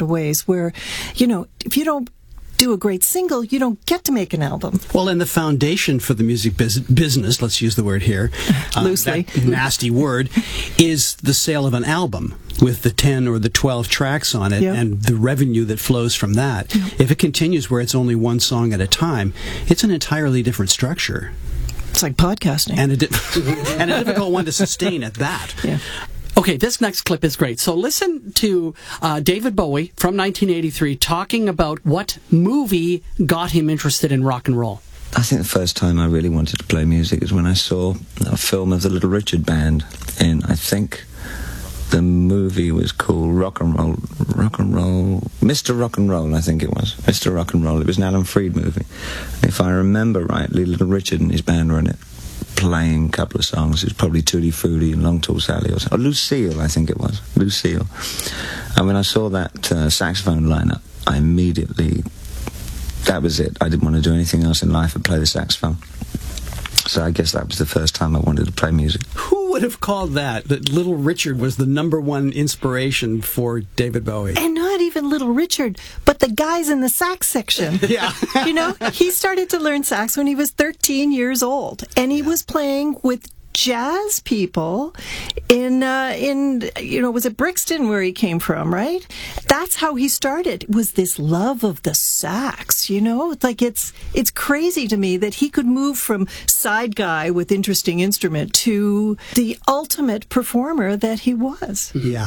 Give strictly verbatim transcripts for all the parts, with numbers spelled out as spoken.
lot of ways, where, you know, if you don't do a great single, you don't get to make an album. Well, and the foundation for the music bus- business, let's use the word here, uh, loosely, that nasty word, is the sale of an album with the ten or the twelve tracks on it, yep. and the revenue that flows from that. Yep. If it continues where it's only one song at a time, it's an entirely different structure. It's like podcasting. And a, di- and a difficult one to sustain at that. Yeah. Okay, this next clip is great. So listen to uh, David Bowie from nineteen eighty-three talking about what movie got him interested in rock and roll. I think the first time I really wanted to play music is when I saw a film of the Little Richard Band in, I think, the movie was called Rock and Roll, Rock and Roll, Mister Rock and Roll, I think it was. Mister Rock and Roll. It was an Alan Freed movie. If I remember rightly, Little Richard and his band were in it, playing a couple of songs. It was probably Tutti Frutti and Long Tall Sally or something. Or Lucille, I think it was. Lucille. And when I saw that uh, saxophone lineup, I immediately, that was it. I didn't want to do anything else in life but play the saxophone. So I guess that was the first time I wanted to play music. Who would have called that? That Little Richard was the number one inspiration for David Bowie. And not even Little Richard, but the guys in the sax section. Yeah. You know, he started to learn sax when he was thirteen years old, and he was playing with jazz people in uh, in you know, was it Brixton where he came from, right? That's how he started. It was this love of the sax, you know? It's like it's it's crazy to me that he could move from side guy with interesting instrument to the ultimate performer that he was. Yeah.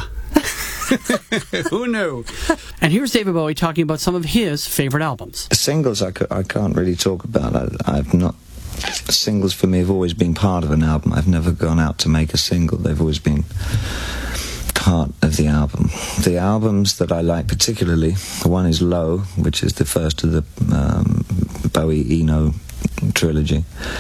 Who knew? And here's David Bowie talking about some of his favorite albums. Singles I, c- I can't really talk about. I, I've not Singles for me have always been part of an album. I've never gone out to make a single. They've always been part of the album. The albums that I like particularly, one is Low, which is the first of the um, Bowie Eno trilogy.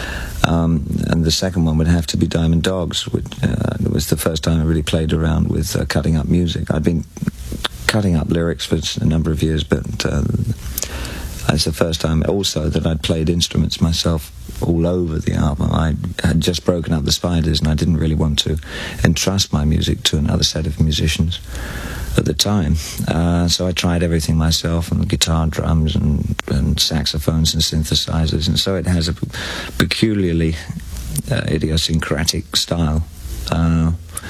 Um, and the second one would have to be Diamond Dogs, which uh, was the first time I really played around with uh, cutting up music. I'd been cutting up lyrics for a number of years, but uh, it's the first time also that I'd played instruments myself all over the album. I had just broken up the Spiders, and I didn't really want to entrust my music to another set of musicians at the time. Uh, so I tried everything myself, and the guitar, drums, and, and saxophones and synthesizers, and so it has a peculiarly uh, idiosyncratic style. Uh,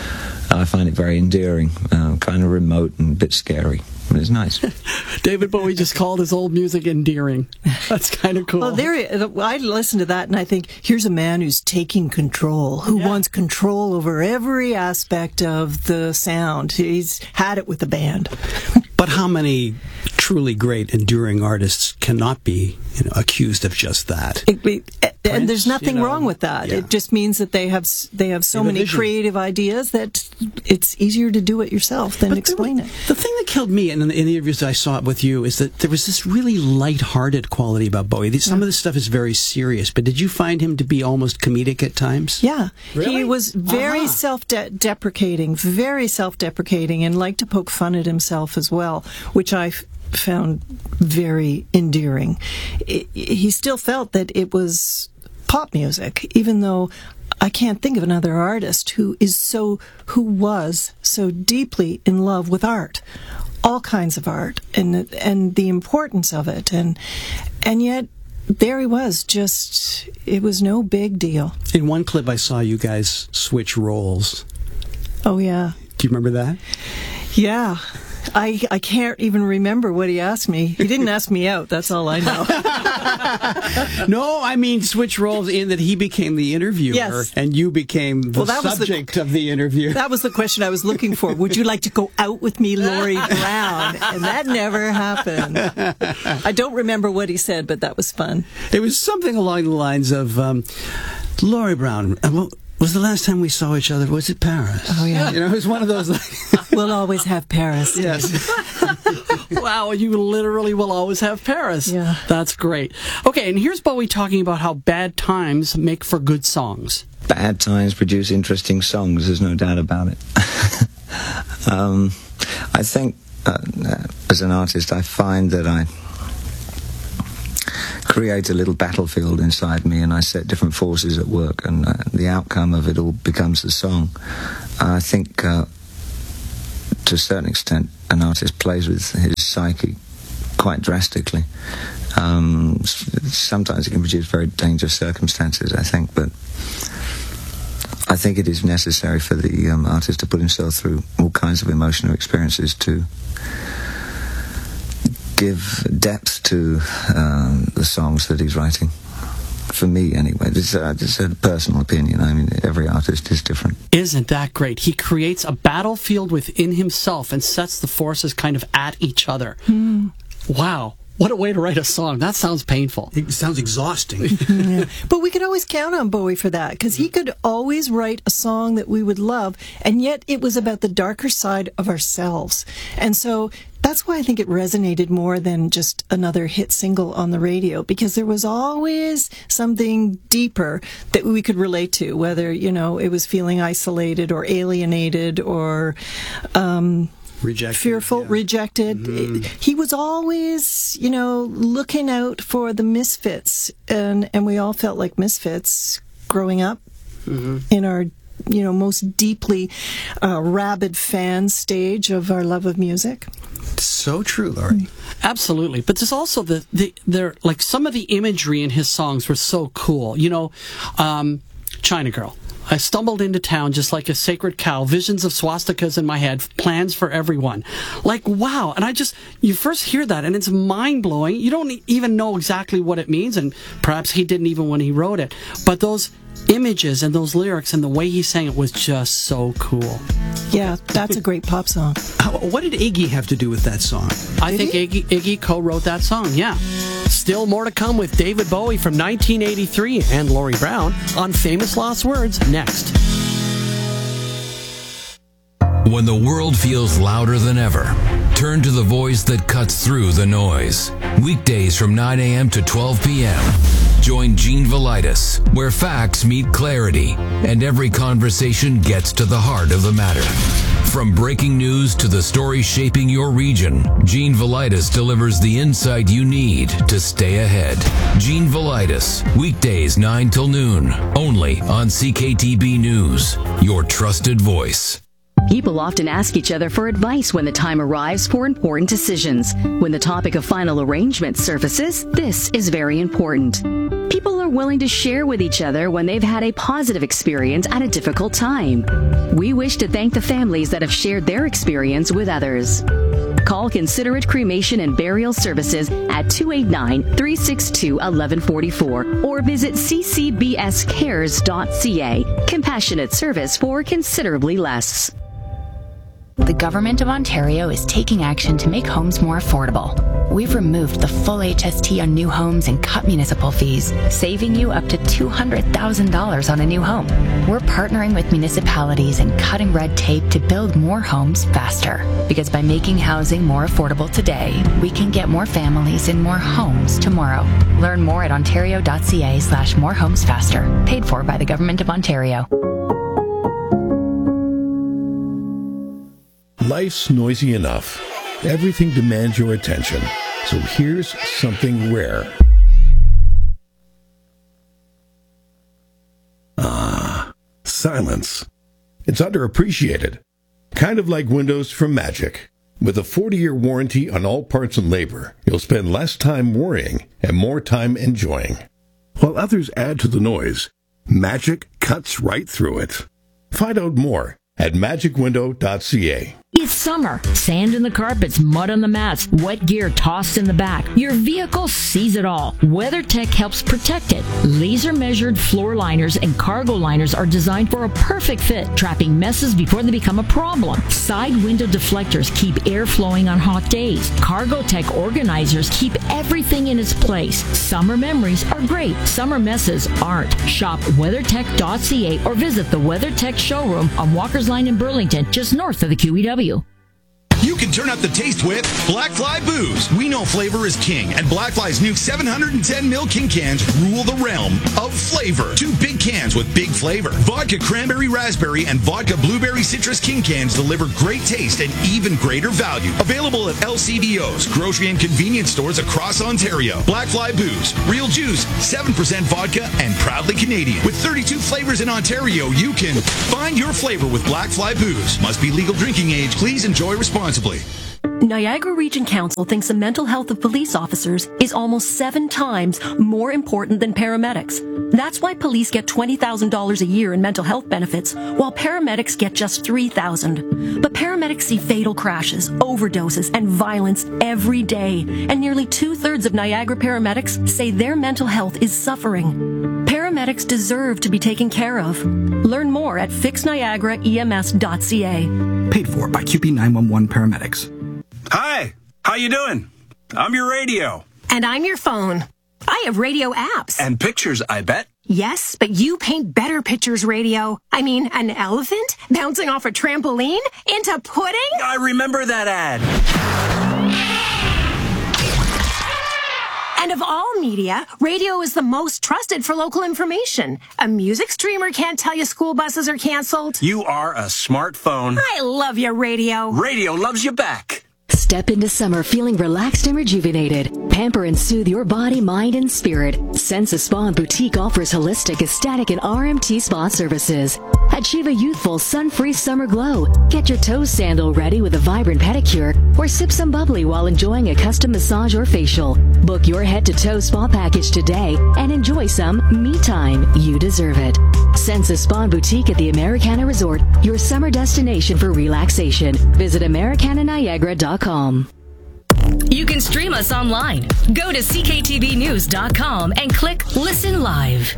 I find it very endearing, uh, kind of remote and a bit scary. But it's nice. David Bowie just called his old music endearing. That's kind of cool. Well, there, I listen to that and I think, here's a man who's taking control, who yeah. wants control over every aspect of the sound. He's had it with the band. But how many truly great, enduring artists cannot be, you know, accused of just that? It, it, Prince, and there's nothing you know, wrong with that. Yeah. It just means that they have they have so they have many creative ideas that it's easier to do it yourself than but explain was, it. The thing that killed me in the, in the interviews I saw with you is that there was this really light-hearted quality about Bowie. Some of this stuff is very serious, but did you find him to be almost comedic at times? Yeah. Really? He was very uh-huh. self-deprecating, very self-deprecating, and liked to poke fun at himself as well, which I f- found very endearing. It, he still felt that it was pop music, even though I can't think of another artist who is so, who was so deeply in love with art, all kinds of art, and and the importance of it, and and yet there he was, just, it was no big deal. In one clip I saw you guys switch roles. Oh yeah. Do you remember that? Yeah. I, I can't even remember what he asked me. He didn't ask me out, that's all I know. No, I mean switch roles in that he became the interviewer, yes. and you became the well, that subject was the, of the interview. That was the question I was looking for. Would you like to go out with me, Laurie Brown? And that never happened. I don't remember what he said, but that was fun. It was something along the lines of, um, Laurie Brown, uh, well, was the last time we saw each other, was it Paris? Oh, yeah. You know, it was one of those... Like, we'll always have Paris. Yes. Wow, you literally will always have Paris. Yeah. That's great. Okay, and here's Bowie talking about how bad times make for good songs. Bad times produce interesting songs, there's no doubt about it. um, I think, uh, as an artist, I find that I create a little battlefield inside me, and I set different forces at work, and uh, the outcome of it all becomes the song. I think uh, to a certain extent, an artist plays with his psyche quite drastically. Um, sometimes it can produce very dangerous circumstances, I think, but I think it is necessary for the um, artist to put himself through all kinds of emotional experiences to give depth to um, the songs that he's writing. For me, anyway. This is, uh, this is a personal opinion. I mean, every artist is different. Isn't that great? He creates a battlefield within himself and sets the forces kind of at each other. Mm. Wow. What a way to write a song. That sounds painful. It sounds exhausting. Yeah. But we could always count on Bowie for that, because he could always write a song that we would love, and yet it was about the darker side of ourselves. And so that's why I think it resonated more than just another hit single on the radio, because there was always something deeper that we could relate to, whether, you know, it was feeling isolated or alienated or um Rejected, fearful, yeah. rejected. Mm-hmm. He was always, you know, looking out for the misfits, and and we all felt like misfits growing up mm-hmm. in our, you know, most deeply uh, rabid fan stage of our love of music. So true, Laurie. Absolutely. But there's also the, the there like some of the imagery in his songs were so cool. You know, um, China Girl. I stumbled into town just like a sacred cow, visions of swastikas in my head, plans for everyone. Like, wow. And I just, you first hear that and it's mind-blowing. You don't even know exactly what it means, and perhaps he didn't even when he wrote it. But those images and those lyrics and the way he sang it was just so cool. Yeah, that's a great pop song. How, what did Iggy have to do with that song? I did think he? Iggy, Iggy co-wrote that song, yeah. Still more to come with David Bowie from nineteen eighty-three and Laurie Brown on Famous Lost Words next. When the world feels louder than ever, turn to the voice that cuts through the noise. Weekdays from nine a.m. to twelve p.m. Join Gene Velitis, where facts meet clarity and every conversation gets to the heart of the matter. From breaking news to the stories shaping your region, Gene Velitis delivers the insight you need to stay ahead. Gene Velitis, weekdays nine till noon, only on C K T B News, your trusted voice. People often ask each other for advice when the time arrives for important decisions. When the topic of final arrangement surfaces, this is very important. People are willing to share with each other when they've had a positive experience at a difficult time. We wish to thank the families that have shared their experience with others. Call Considerate Cremation and Burial Services at two eight nine, three six two, one one four four or visit c c b s cares dot c a. Compassionate service for considerably less. The Government of Ontario is taking action to make homes more affordable. We've removed the full H S T on new homes and cut municipal fees, saving you up to two hundred thousand dollars on a new home. We're partnering with municipalities and cutting red tape to build more homes faster. Because by making housing more affordable today, we can get more families in more homes tomorrow. Learn more at ontario.ca slash more homes faster. Paid for by the Government of Ontario. Life's noisy enough. Everything demands your attention. So here's something rare. Ah, silence. It's underappreciated. Kind of like windows from Magic. With a forty-year warranty on all parts and labor, you'll spend less time worrying and more time enjoying. While others add to the noise, Magic cuts right through it. Find out more at magic window dot c a. It's summer. Sand in the carpets, mud on the mats, wet gear tossed in the back. Your vehicle sees it all. WeatherTech helps protect it. Laser-measured floor liners and cargo liners are designed for a perfect fit, trapping messes before they become a problem. Side window deflectors keep air flowing on hot days. CargoTech organizers keep everything in its place. Summer memories are great. Summer messes aren't. Shop weathertech dot c a or visit the WeatherTech showroom on Walker's Line in Burlington, just north of the Q E W. You can can turn up the taste with Black Fly Booze. We know flavor is king, and Black Fly's new seven hundred ten milliliter King cans rule the realm of flavor. Two big cans with big flavor. Vodka Cranberry Raspberry and Vodka Blueberry Citrus King cans deliver great taste and even greater value. Available at L C B Os, grocery and convenience stores across Ontario. Black Fly Booze. Real juice, seven percent vodka, and proudly Canadian. With thirty-two flavors in Ontario, you can find your flavor with Black Fly Booze. Must be legal drinking age. Please enjoy responsibly. Niagara Region Council thinks the mental health of police officers is almost seven times more important than paramedics. That's why police get twenty thousand dollars a year in mental health benefits, while paramedics get just three thousand dollars. But paramedics see fatal crashes, overdoses, and violence every day, and nearly two-thirds of Niagara paramedics say their mental health is suffering. Paramedics deserve to be taken care of. Learn more at fix niagara E M S dot C A. Paid for by Q P nine one one Paramedics. Hi, how you doing? I'm your radio. And I'm your phone. I have radio apps. And pictures, I bet. Yes, but you paint better pictures, radio. I mean, an elephant bouncing off a trampoline into pudding? I remember that ad. And of all media, radio is the most trusted for local information. A music streamer can't tell you school buses are canceled. You are a smartphone. I love you, radio. Radio loves you back. Step into summer feeling relaxed and rejuvenated. Pamper and soothe your body, mind, and spirit. Sensa Spa and Boutique offers holistic, ecstatic, and R M T spa services. Achieve a youthful, sun-free summer glow. Get your toe sandal ready with a vibrant pedicure, or sip some bubbly while enjoying a custom massage or facial. Book your head-to-toe spa package today and enjoy some me time. You deserve it. Sensa Spa and Boutique at the Americana Resort, your summer destination for relaxation. Visit Americana Niagara dot com. You can stream us online. Go to C K T V news dot com and click Listen Live.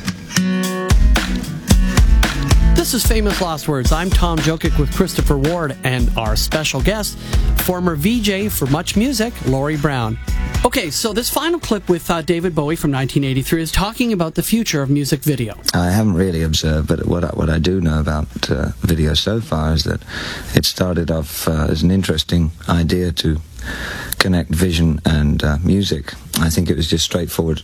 This is Famous Last Words. I'm Tom Jokic with Christopher Ward and our special guest, former V J for Much Music, Laurie Brown. Okay, so this final clip with uh, David Bowie from nineteen eighty-three is talking about the future of music video. I haven't really observed, but what I, what I do know about uh, video so far is that it started off uh, as an interesting idea to connect vision and uh, music. I think it was just straightforward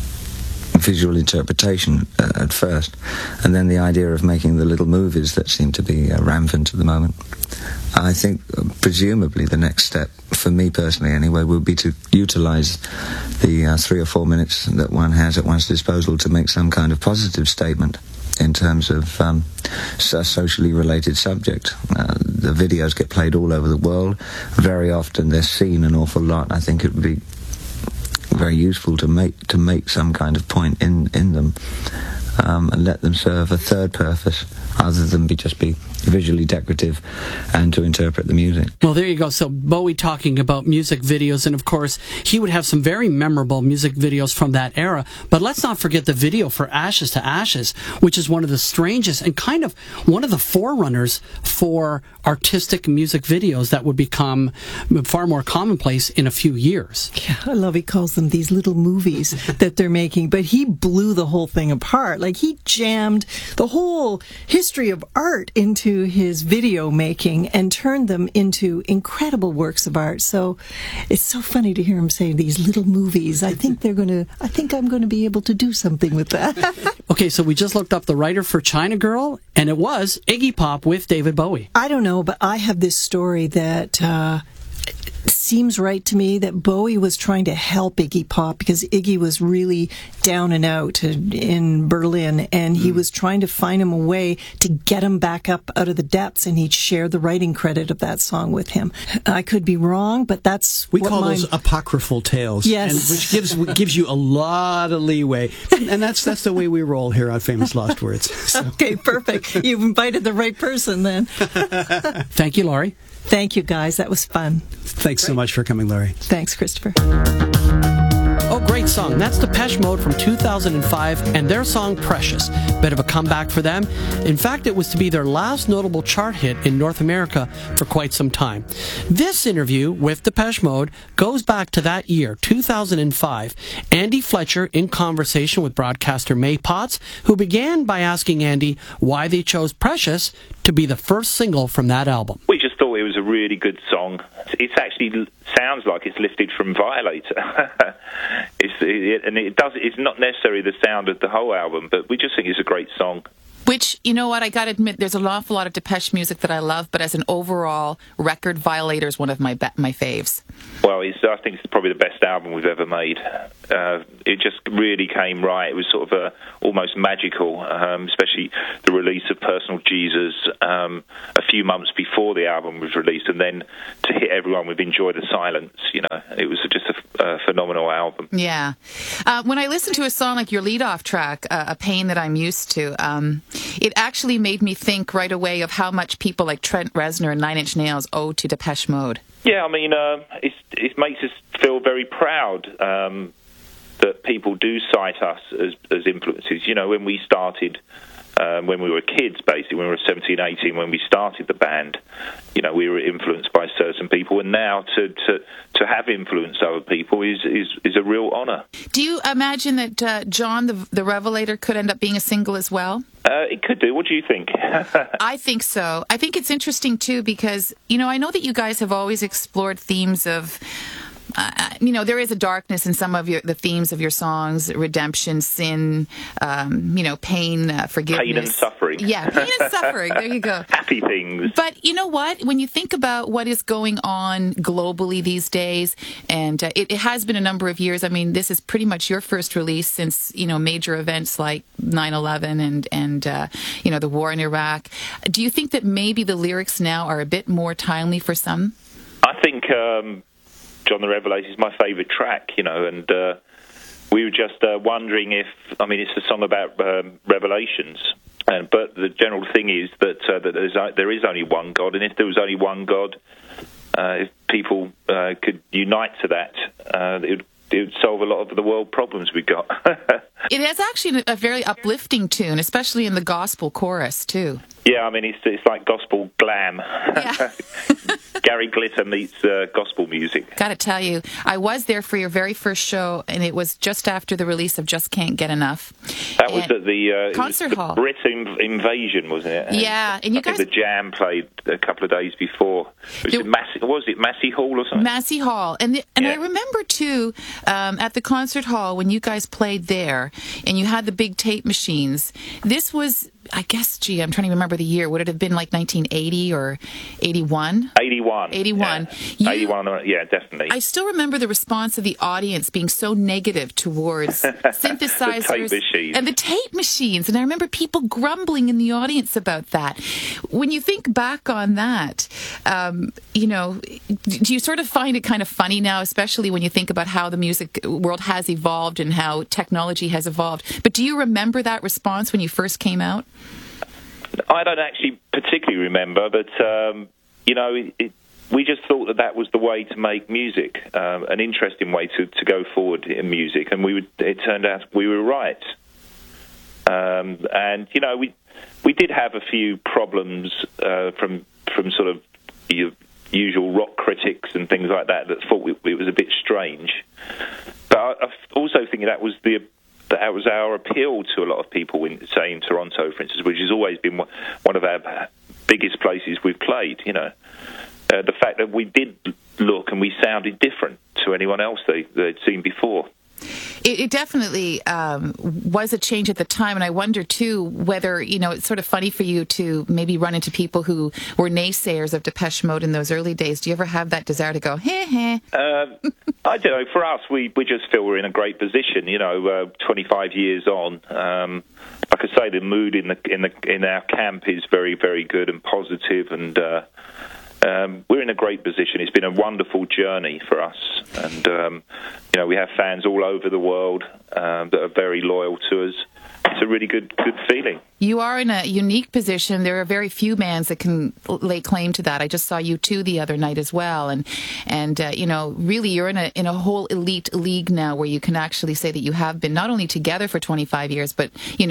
visual interpretation uh, at first, and then the idea of making the little movies that seem to be uh, rampant at the moment. I think uh, presumably the next step, for me personally anyway, would be to utilize the uh, three or four minutes that one has at one's disposal to make some kind of positive statement in terms of um, a socially related subject. Uh, the videos get played all over the world. Very often they're seen an awful lot. I think it would be very useful to make to make some kind of point in in them, um, and let them serve a third purpose other than be just be visually decorative and to interpret the music. Well, there you go. So Bowie talking about music videos, and of course he would have some very memorable music videos from that era. But let's not forget the video for Ashes to Ashes, which is one of the strangest and kind of one of the forerunners for artistic music videos that would become far more commonplace in a few years. Yeah, I love he calls them these little movies that they're making, but he blew the whole thing apart. Like, he jammed the whole history of art into his video making and turned them into incredible works of art. So it's so funny to hear him say these little movies. I think they're going to, I think I'm going to be able to do something with that. Okay, so we just looked up the writer for China Girl, and it was Iggy Pop with David Bowie. I don't know, but I have this story that uh, seems right to me, that Bowie was trying to help Iggy Pop because Iggy was really down and out in Berlin, and he mm. was trying to find him a way to get him back up out of the depths, and he'd share the writing credit of that song with him. I could be wrong, but that's we what call my... those apocryphal tales. Yes, and which gives gives you a lot of leeway, and that's that's the way we roll here on Famous Lost Words. So. Okay, perfect. You've invited the right person then. Thank you, Laurie. Thank you, guys. That was fun. Thanks so much for coming, Laurie. Thanks, Christopher. Oh, great song. That's Depeche Mode from two thousand five and their song Precious. Bit of a comeback for them. In fact, it was to be their last notable chart hit in North America for quite some time. This interview with Depeche Mode goes back to that year, two thousand five. Andy Fletcher in conversation with broadcaster May Potts, who began by asking Andy why they chose Precious to be the first single from that album? We just thought it was a really good song. It actually sounds like it's lifted from Violator. it's, it, and it does. It's not necessarily the sound of the whole album, but we just think it's a great song. Which, you know what, I got to admit, there's an awful lot of Depeche music that I love, but as an overall record, Violator is one of my be- my faves. Well, it's, I think it's probably the best album we've ever made. Uh, it just really came right. It was sort of a, almost magical, um, especially the release of Personal Jesus um, a few months before the album was released, and then to hit everyone with Enjoy the Silence. You know, it was just a, a phenomenal album. Yeah. Uh, when I listen to a song like your lead-off track, uh, A Pain That I'm Used To, um, it actually made me think right away of how much people like Trent Reznor and Nine Inch Nails owe to Depeche Mode. Yeah, I mean, uh, it's, it makes us feel very proud um, that people do cite us as, as influences. You know, when we started, um, when we were kids, basically, when we were seventeen, eighteen, when we started the band, you know, we were influenced by certain people, and now to to, to have influenced other people is, is, is a real honour. Do you imagine that uh, John the, the Revelator could end up being a single as well? Uh, it could do. What do you think? I think so. I think it's interesting, too, because, you know, I know that you guys have always explored themes of, uh, you know, there is a darkness in some of your, the themes of your songs, redemption, sin, um, you know, pain, uh, forgiveness. Pain and suffering. Yeah, pain and suffering. There you go. Happy things. But you know what? When you think about what is going on globally these days, and uh, it, it has been a number of years. I mean, this is pretty much your first release since, you know, major events like nine eleven and, and uh, you know, the war in Iraq. Do you think that maybe the lyrics now are a bit more timely for some? I think um, John the Revelator is my favourite track, you know, and uh, we were just uh, wondering if, I mean, it's a song about um, revelations. Uh, but the general thing is that, uh, that there's, uh, there is only one God, and if there was only one God, uh, if people uh, could unite to that, uh, it would, it would solve a lot of the world problems we've got. It is actually a very uplifting tune, especially in the gospel chorus, too. Yeah, I mean, it's it's like gospel glam. Yeah. Gary Glitter meets uh, gospel music. Got to tell you, I was there for your very first show, and it was just after the release of Just Can't Get Enough. That and was at the uh, concert the hall. Brit inv- Invasion, wasn't it? Yeah, and you I guys. think the Jam played a couple of days before. Was it Massey? Was it Massey Hall or something? Massey Hall, and the, and yeah. I remember too um, at the concert hall when you guys played there, and you had the big tape machines. This was. I guess, gee, I'm trying to remember the year. Would it have been like nineteen eighty or eighty-one? eighty-one. eighty-one. Yeah, you, eighty-one, yeah, definitely. I still remember the response of the audience being so negative towards synthesizers the tape machines. and the tape machines. And I remember people grumbling in the audience about that. When you think back on that, um, you know, do you sort of find it kind of funny now, especially when you think about how the music world has evolved and how technology has evolved? But do you remember that response when you first came out? I don't actually particularly remember, but, um, you know, it, it, we just thought that that was the way to make music, um, an interesting way to, to go forward in music, and we would, it turned out we were right. Um, and, you know, we we did have a few problems uh, from from sort of your usual rock critics and things like that that thought it was a bit strange. But I, I also think that was the that was our appeal to a lot of people, in, say, in Toronto, for instance, which has always been one of our biggest places we've played, you know. Uh, the fact that we did look and we sounded different to anyone else they, they'd seen before. It, it definitely um, was a change at the time, and I wonder, too, whether, you know, it's sort of funny for you to maybe run into people who were naysayers of Depeche Mode in those early days. Do you ever have that desire to go, heh, heh? Uh, I don't know. For us, we, we just feel we're in a great position, you know, uh, twenty-five years on. Um, like I say, the mood in the in the in our camp is very, very good and positive, and uh, Um, we're in a great position. It's been a wonderful journey for us, and um, you know, we have fans all over the world um, that are very loyal to us. It's a really good, good feeling. You are in a unique position. There are very few bands that can lay claim to that. I just saw U two the other night as well, and and uh, you know, really, you're in a in a whole elite league now, where you can actually say that you have been not only together for twenty-five years, but you know,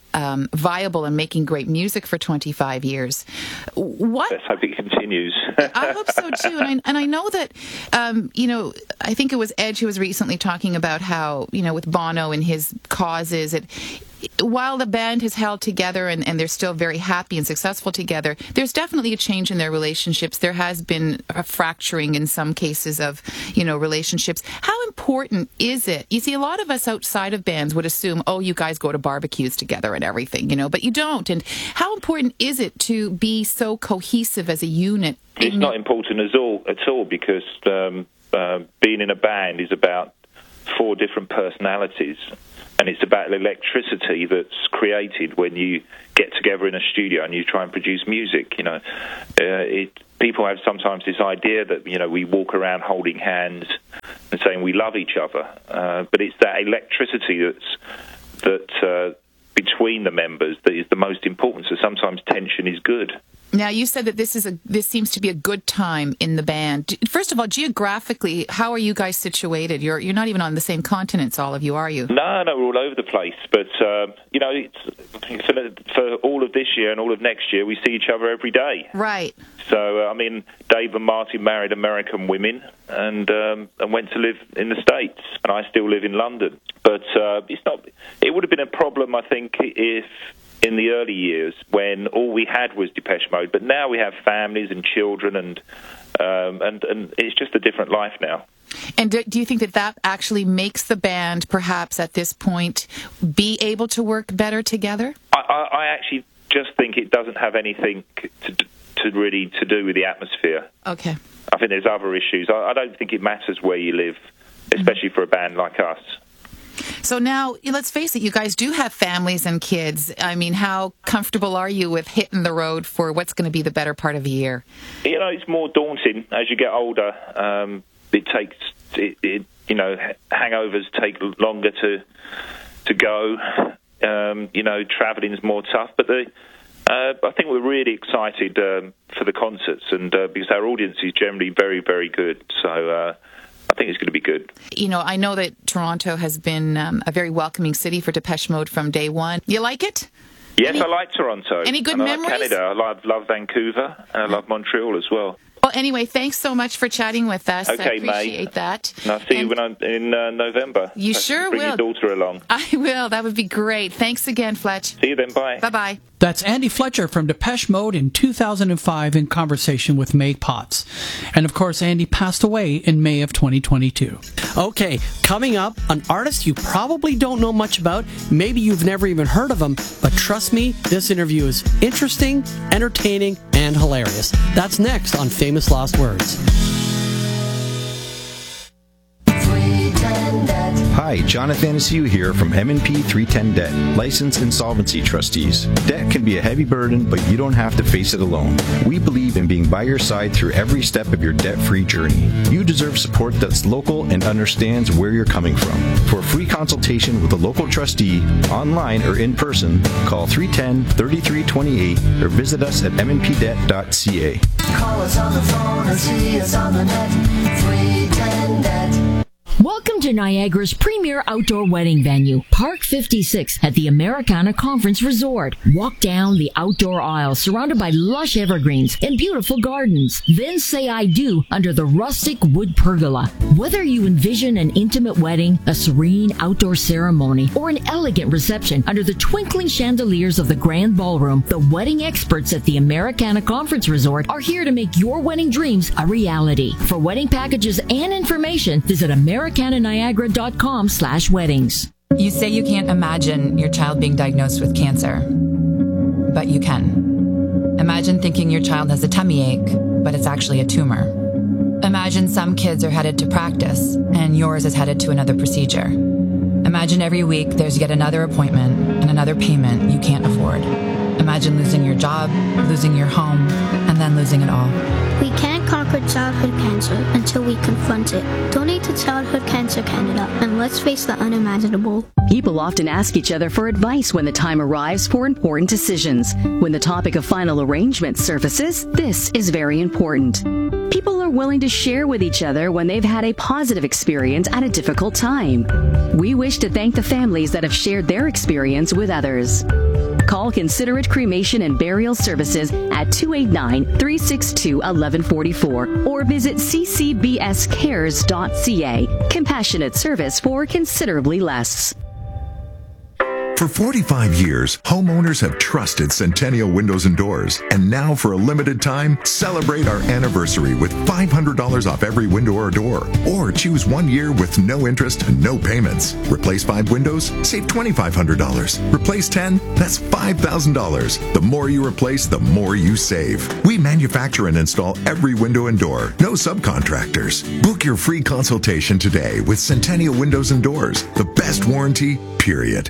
um, viable and making great music for twenty-five years. What? Let's hope it continues. I hope so too, and I, and I know that, um, you know, I think it was Edge who was recently talking about how, you know, with Bono and his causes, it. While the band has held together and, and they're still very happy and successful together, there's definitely a change in their relationships. There has been a fracturing in some cases of, you know, relationships. How important is it? You see, a lot of us outside of bands would assume, oh, you guys go to barbecues together and everything, you know, but you don't. And how important is it to be so cohesive as a unit? It's not important at all, at all because um, uh, being in a band is about four different personalities. And it's about the electricity that's created when you get together in a studio and you try and produce music. You know, uh, it, people have sometimes this idea that, you know, we walk around holding hands and saying we love each other, uh, but it's that electricity that's that uh, between the members that is the most important. So sometimes tension is good. Now, you said that this is a this seems to be a good time in the band. First of all, geographically, how are you guys situated? You're you're not even on the same continents, all of you, are you? No, no, we're all over the place. But uh, you know, it's, for, for all of this year and all of next year, we see each other every day. Right. So uh, I mean, Dave and Martin married American women and um, and went to live in the States, and I still live in London. But uh, it's not. It would have been a problem, I think, if. in the early years when all we had was Depeche Mode, but now we have families and children, and um, and and it's just a different life now. And do, do you think that that actually makes the band, perhaps at this point, be able to work better together? I, I, I actually just think it doesn't have anything to, to really to do with the atmosphere. Okay. I think there's other issues. I, I don't think it matters where you live, especially for a band like us. So now, let's face it, you guys do have families and kids. I mean, how comfortable are you with hitting the road for what's going to be the better part of the year? You know, it's more daunting as you get older. Um, it takes, it, it, you know, hangovers take longer to to go. Um, you know, travelling's more tough. But the, uh, I think we're really excited um, for the concerts, and uh, because our audience is generally very, very good. So. Uh, I think it's going to be good. You know, I know that Toronto has been um, a very welcoming city for Depeche Mode from day one. You like it? Yes, any, I like Toronto. Any good and I memories? like Canada. I love, love Vancouver, and I love Montreal as well. Well, anyway, thanks so much for chatting with us. Okay, I appreciate mate. that. And I'll see and you when I'm in uh, November. You I sure bring will. Bring your daughter along. I will. That would be great. Thanks again, Fletch. See you then. Bye. Bye-bye. That's Andy Fletcher from Depeche Mode in two thousand five in conversation with May Potts. And of course, Andy passed away in May of twenty twenty-two. Okay, coming up, an artist you probably don't know much about. Maybe you've never even heard of him, but trust me, this interview is interesting, entertaining, and hilarious. That's next on Famous Last Words. Hi, Jonathan Anaciu here from M and P three ten Debt, licensed insolvency trustees. Debt can be a heavy burden, but you don't have to face it alone. We believe in being by your side through every step of your debt-free journey. You deserve support that's local and understands where you're coming from. For a free consultation with a local trustee, online or in person, call three one zero, three three two eight or visit us at m n p debt dot c a. Call us on the phone or see us on the net. three ten Debt. Welcome to Niagara's premier outdoor wedding venue, Park fifty-six at the Americana Conference Resort. Walk down the outdoor aisle surrounded by lush evergreens and beautiful gardens. Then say I do under the rustic wood pergola. Whether you envision an intimate wedding, a serene outdoor ceremony, or an elegant reception under the twinkling chandeliers of the grand ballroom, the wedding experts at the Americana Conference Resort are here to make your wedding dreams a reality. For wedding packages and information, visit Americana Niagara dot com slash weddings. You say you can't imagine your child being diagnosed with cancer, but you can. Imagine thinking your child has a tummy ache, but it's actually a tumor. Imagine some kids are headed to practice, and yours is headed to another procedure. Imagine every week there's yet another appointment and another payment you can't afford. Imagine losing your job, losing your home, and then losing it all. We can't conquer childhood cancer until we confront it. Donate to Childhood Cancer Canada, and let's face the unimaginable. People often ask each other for advice when the time arrives for important decisions. When the topic of final arrangement surfaces, this is very important. People are willing to share with each other when they've had a positive experience at a difficult time. We wish to thank the families that have shared their experience with others. Call Considerate Cremation and Burial Services at two eight nine, three six two, one one four four or visit c c b s cares dot c a. Compassionate service for considerably less. For forty-five years, homeowners have trusted Centennial Windows and Doors. And now, for a limited time, celebrate our anniversary with five hundred dollars off every window or door. Or choose one year with no interest and no payments. Replace five windows? Save two thousand five hundred dollars. Replace ten? That's five thousand dollars. The more you replace, the more you save. We manufacture and install every window and door. No subcontractors. Book your free consultation today with Centennial Windows and Doors. The best warranty, period.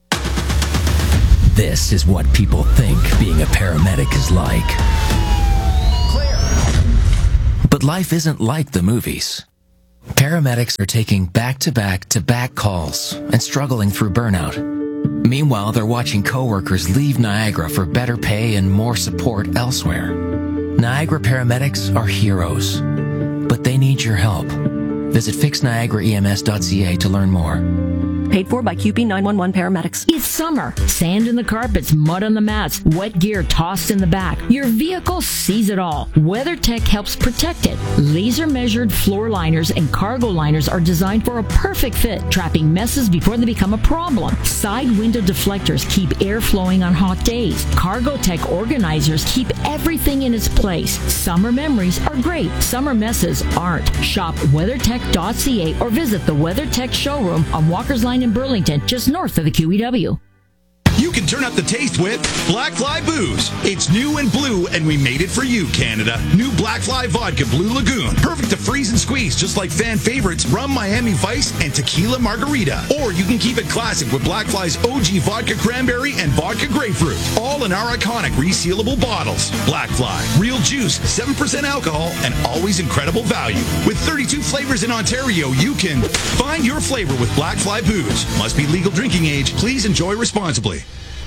This is what people think being a paramedic is like. Clear. But life isn't like the movies. Paramedics are taking back-to-back-to-back calls and struggling through burnout. Meanwhile, they're watching coworkers leave Niagara for better pay and more support elsewhere. Niagara paramedics are heroes, but they need your help. Visit fix niagara e m s dot c a to learn more. Paid for by Q P nine one one paramedics. It's summer. Sand in the carpets, mud on the mats, wet gear tossed in the back. Your vehicle sees it all. WeatherTech helps protect it. Laser-measured floor liners and cargo liners are designed for a perfect fit, trapping messes before they become a problem. Side window deflectors keep air flowing on hot days. Cargotech organizers keep everything in its place. Summer memories are great. Summer messes aren't. Shop weathertech dot c a or visit the WeatherTech showroom on Walker's Line in Burlington, just north of the Q E W. You can turn up the taste with Blackfly Booze. It's new and blue, and we made it for you, Canada. New Blackfly Vodka Blue Lagoon. Perfect to freeze and squeeze, just like fan favorites Rum Miami Vice and Tequila Margarita. Or you can keep it classic with Blackfly's O G Vodka Cranberry and Vodka Grapefruit. All in our iconic resealable bottles. Blackfly. Real juice, seven percent alcohol, and always incredible value. With thirty-two flavors in Ontario, you can find your flavor with Blackfly Booze. Must be legal drinking age. Please enjoy responsibly.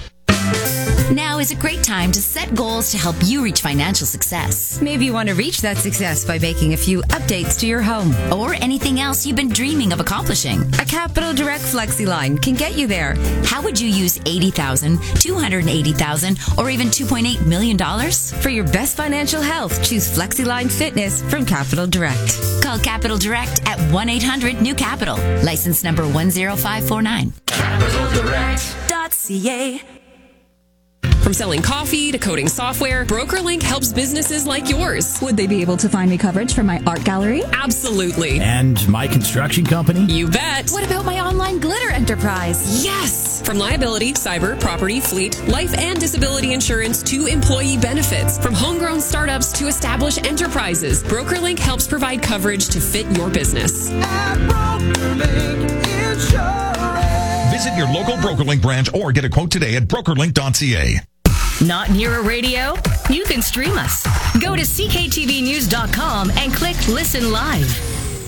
Now is a great time to set goals to help you reach financial success. Maybe you want to reach that success by making a few updates to your home or anything else you've been dreaming of accomplishing. A Capital Direct FlexiLine can get you there. How would you use eighty thousand dollars, two hundred eighty thousand dollars, or even two point eight million dollars? For your best financial health, choose FlexiLine Fitness from Capital Direct. Call Capital Direct at one eight hundred new capital. License number one zero five four nine. capital direct dot c a. From selling coffee to coding software, BrokerLink helps businesses like yours. Would they be able to find me coverage for my art gallery? Absolutely. And my construction company? You bet. What about my online glitter enterprise? Yes! From liability, cyber, property, fleet, life and disability insurance to employee benefits. From homegrown startups to established enterprises, BrokerLink helps provide coverage to fit your business. At BrokerLink Insurance. Visit your local BrokerLink branch or get a quote today at broker link dot c a. Not near a radio? You can stream us. Go to c k t v news dot com and click Listen Live.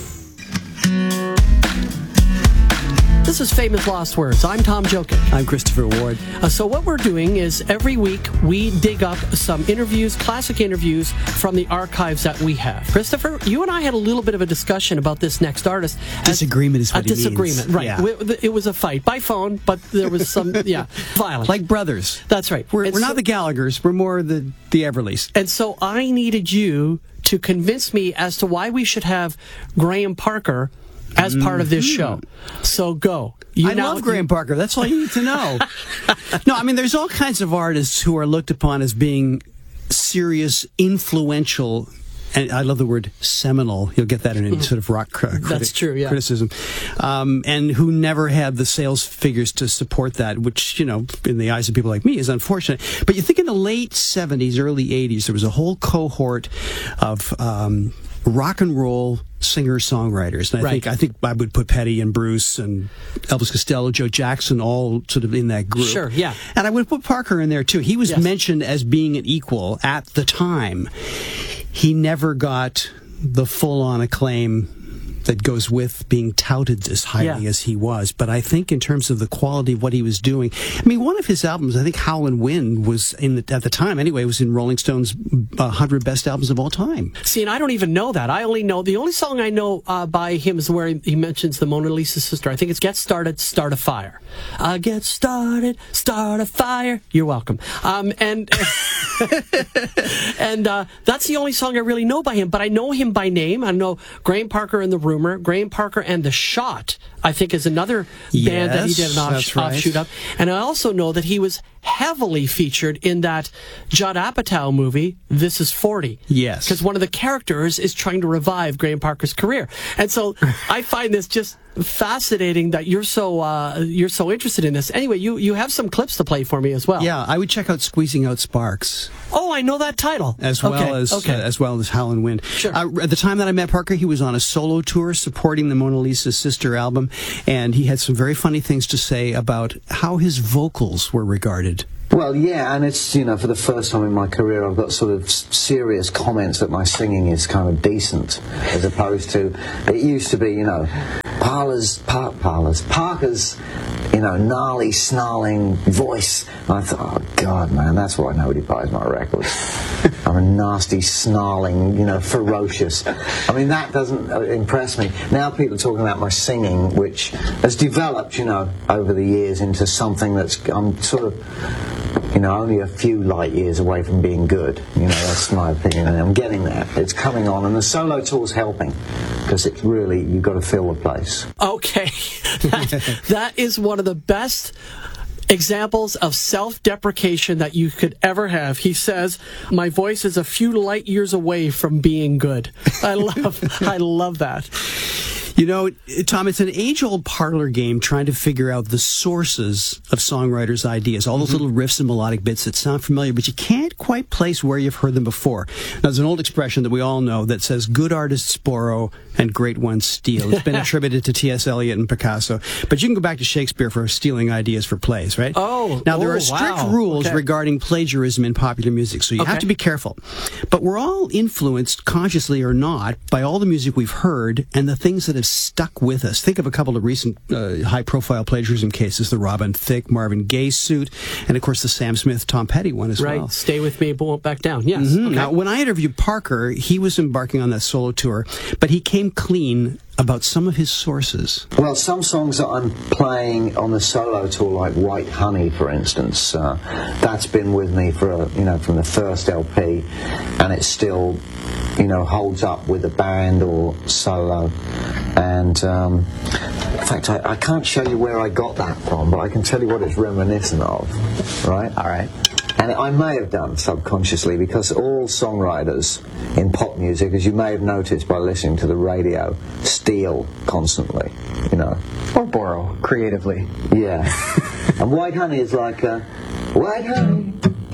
This is Famous Lost Words. I'm Tom Jokic. I'm Christopher Ward. Uh, so what we're doing is every week we dig up some interviews, classic interviews from the archives that we have. Christopher, you and I had a little bit of a discussion about this next artist. Disagreement is what a he disagreement, means. right? Yeah. We, it was a fight by phone, but there was some, yeah, violence. Like brothers. That's right. We're, And we're so- not the Gallaghers. We're more the the Everleys. And so I needed you to convince me as to why we should have Graham Parker as part of this show. So go. You I now- love Graham Parker. That's all you need to know. No, I mean, there's all kinds of artists who are looked upon as being serious, influential, and I love the word seminal. You'll get that in any sort of rock cri- criti- That's true, yeah. criticism. Um, and who never had the sales figures to support that, which, you know, in the eyes of people like me is unfortunate. But you think in the late seventies, early eighties, there was a whole cohort of um, rock and roll singer-songwriters. And I Right. think I think I would put Petty and Bruce and Elvis Costello, Joe Jackson, all sort of in that group. Sure, yeah. And I would put Parker in there, too. He was Yes. mentioned as being an equal at the time. He never got the full-on acclaim that goes with being touted as highly Yeah. as he was. But I think in terms of the quality of what he was doing, I mean, one of his albums, I think Howlin' Wind was, in the, at the time anyway, was in Rolling Stone's uh, one hundred best albums of all time. See, and I don't even know that. I only know, the only song I know uh, by him is where he, he mentions the Mona Lisa sister. I think it's Get Started, Start a Fire. Uh, get started, start a fire. You're welcome. Um, and and uh, that's the only song I really know by him, but I know him by name. I know Graham Parker and the Rumor, Graham Parker and the Shot, I think, is another band that he did an off- that's right. offshoot of. And I also know that he was heavily featured in that Judd Apatow movie, This Is forty. Yes. Because one of the characters is trying to revive Graham Parker's career. And so I find this just fascinating that you're so uh, you're so interested in this. Anyway, you, you have some clips to play for me as well. Yeah, I would check out Squeezing Out Sparks. Oh, I know that title. As well okay, as okay. uh, as well as Howlin' Wind. Sure. Uh, at the time that I met Parker, he was on a solo tour supporting the Mona Lisa Sister album, and he had some very funny things to say about how his vocals were regarded. Well, yeah, and it's, you know, for the first time in my career, I've got sort of s- serious comments that my singing is kind of decent, as opposed to, it used to be, you know, Parler's, par- Parler's, Parker's, you know, gnarly, snarling voice. And I thought, oh, God, man, that's why nobody buys my records. I'm a nasty, snarling, you know, ferocious. I mean, that doesn't uh, impress me. Now people are talking about my singing, which has developed, you know, over the years into something that's, I'm sort of, you know, only a few light years away from being good. You know, that's my opinion, and I'm getting there. It's coming on, and the solo tour's helping, because it's really, you've got to fill the place. Okay. that, that is one of the best examples of self-deprecation that you could ever have. He says, my voice is a few light years away from being good. I love, I love that. You know, Tom, it's an age-old parlor game trying to figure out the sources of songwriters' ideas, all those mm-hmm. little riffs and melodic bits that sound familiar, but you can't quite place where you've heard them before. Now, there's an old expression that we all know that says, good artists borrow and great ones steal. It's been attributed to T S Eliot and Picasso, but you can go back to Shakespeare for stealing ideas for plays, right? Oh, Now, there oh, are strict wow. rules okay. regarding plagiarism in popular music, so you Okay. have to be careful. But we're all influenced, consciously or not, by all the music we've heard and the things that have stuck with us. Think of a couple of recent uh, high-profile plagiarism cases, the Robin Thicke, Marvin Gaye suit, and of course the Sam Smith, Tom Petty one as right. well. Stay with me, but won't back down. Yes. Mm-hmm. Okay. Now, when I interviewed Parker, he was embarking on that solo tour, but he came clean about some of his sources. Well, some songs that I'm playing on the solo tour, like White Honey, for instance, uh, that's been with me for a, you know, from the first L P, and it still, you know, holds up with the band or solo. And um, in fact, I, I can't show you where I got that from, but I can tell you what it's reminiscent of. Right? All right. And I may have done subconsciously, because all songwriters in pop music, as you may have noticed by listening to the radio, steal constantly, you know. Or borrow creatively. Yeah. And White Honey is like, uh, White Honey,